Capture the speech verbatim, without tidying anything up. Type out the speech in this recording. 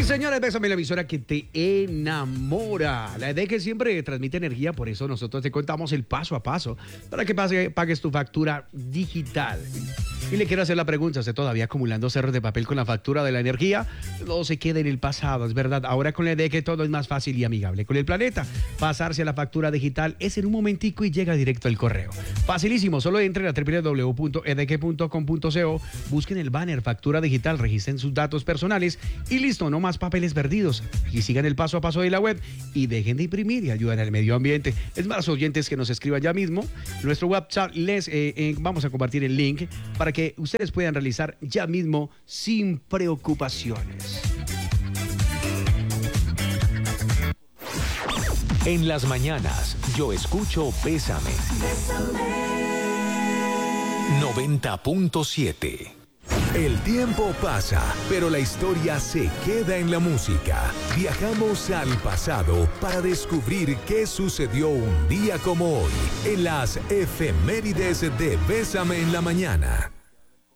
señores, Bésame, la emisora que te enamora. La idea es que siempre transmite energía, por eso nosotros te contamos el paso a paso para que pase- pagues tu factura digital. Y le quiero hacer la pregunta, ¿se todavía acumulando cerros de papel con la factura de la energía? No se quede en el pasado, es verdad. Ahora con la idea que todo es más fácil y amigable con el planeta. Pasarse a la factura digital es en un momentico y llega directo al correo. Facilísimo, solo entren a w w w punto e d k punto com punto co, busquen el banner factura digital, registren sus datos personales y listo, no más papeles perdidos. Y sigan el paso a paso de la web y dejen de imprimir y ayuden al medio ambiente. Es más, oyentes que nos escriban ya mismo. Nuestro WhatsApp les eh, eh, vamos a compartir el link para que ustedes puedan realizar ya mismo sin preocupaciones. En las mañanas, yo escucho Bésame. noventa punto siete. El tiempo pasa, pero la historia se queda en la música. Viajamos al pasado para descubrir qué sucedió un día como hoy en las efemérides de Bésame en la mañana.